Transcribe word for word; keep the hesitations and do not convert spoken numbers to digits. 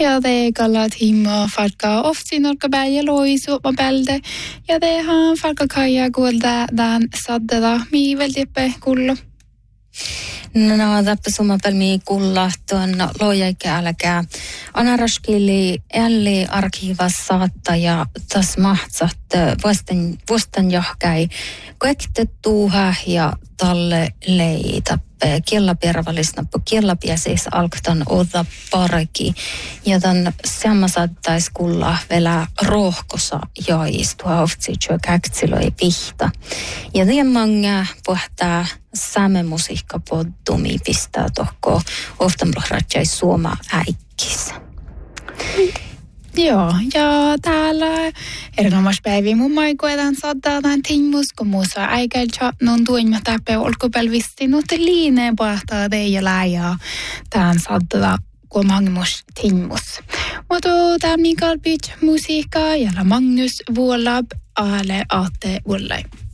Ja det kallar timma falka ofta norka berge loisu på bälde. Ja det har falka kaja golda dan saddeda mi väldippe kullo. No, täppä summa pelmi kulla tuon lojaike älkää. Anaraskili älli arkiivas saattaja tas mahtsat vuosten, vuosten johkäi. Koekte tuuhä ja talle leitä. Kiella pervallisnappu, kiella piäsis alktan oda parki. Ja tämän samma saattais kulla vielä rohkosa jaistua oftsi käktsilöi pihta. Ja tien manga pohtaa saamen musiikka poddumi pistää tohko oftamlohratjai suoma äikkis. Joo, ja täällä erinomaispäiviä mun maikoetan saattaa tämän timmus, kun muussa äikäiltä non tuimme täppä olkopelvisti, mutta liineen pahtaa teijä läjää tämän saattaa kun Magnus timmus. Mutta tämä Mikael Byt musiikka ja Magnus Vuolab ale ate vuollai.